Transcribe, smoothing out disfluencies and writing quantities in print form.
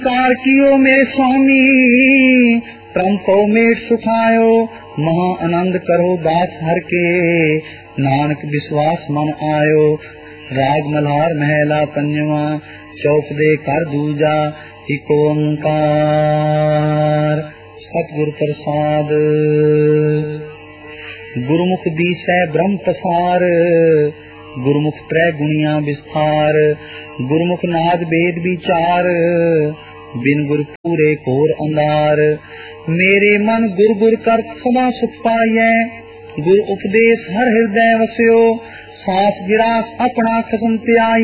Car कियो मेरे स्वामी, परम को मेट सुखायो, महा आनंद करो दास हर के, नानक विश्वास मन आयो। राग मल्हार महला पंजवा, चौक दे कर दूजा, इक ओंकार। सतगुर प्रसाद। गुरुमुख दीसै ब्रह्म पसार, गुरुमुख त्रै गुणिया विस्तार, गुरुमुख नाद वेद विचार, बिन गुर पूरे घोर अंधार। मेरे मन गुर गुर कर सदा सुख पाइयै, गुर उपदेश हर हृदय वस्यो, सास गिरास अपना खसम त्याई।